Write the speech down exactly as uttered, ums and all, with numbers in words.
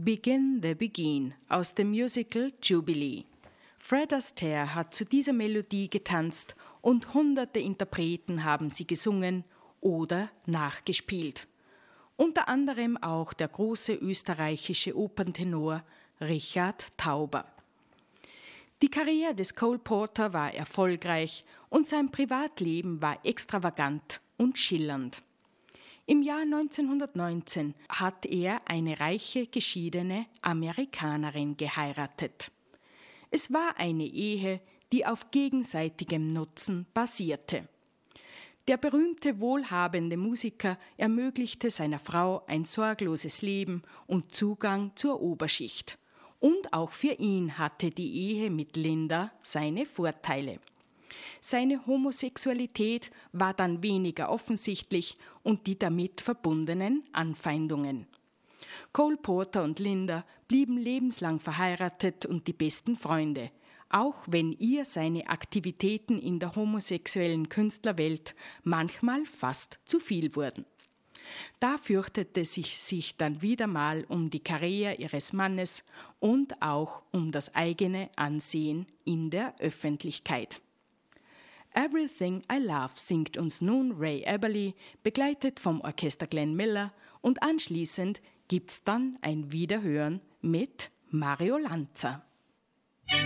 Begin the Begin aus dem Musical Jubilee. Fred Astaire hat zu dieser Melodie getanzt und hunderte Interpreten haben sie gesungen oder nachgespielt. Unter anderem auch der große österreichische Operntenor Richard Tauber. Die Karriere des Cole Porter war erfolgreich und sein Privatleben war extravagant und schillernd. Im Jahr neunzehnhundertneunzehn hat er eine reiche, geschiedene Amerikanerin geheiratet. Es war eine Ehe, die auf gegenseitigem Nutzen basierte. Der berühmte, wohlhabende Musiker ermöglichte seiner Frau ein sorgloses Leben und Zugang zur Oberschicht. Und auch für ihn hatte die Ehe mit Linda seine Vorteile. Seine Homosexualität war dann weniger offensichtlich und die damit verbundenen Anfeindungen. Cole Porter und Linda blieben lebenslang verheiratet und die besten Freunde, auch wenn ihr seine Aktivitäten in der homosexuellen Künstlerwelt manchmal fast zu viel wurden. Da fürchtete sie sich dann wieder mal um die Karriere ihres Mannes und auch um das eigene Ansehen in der Öffentlichkeit. Everything I Love singt uns nun Ray Eberly, begleitet vom Orchester Glenn Miller, und anschließend gibt's dann ein Wiederhören mit Mario Lanza.